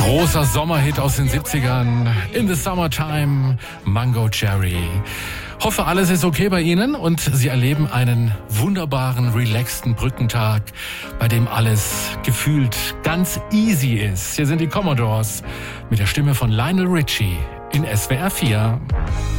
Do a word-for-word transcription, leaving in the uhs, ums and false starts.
Großer Sommerhit aus den siebzigern. In the Summertime, Mango Cherry. Hoffe, alles ist okay bei Ihnen und Sie erleben einen wunderbaren, relaxten Brückentag, bei dem alles gefühlt ganz easy ist. Hier sind die Commodores mit der Stimme von Lionel Richie in S W R vier.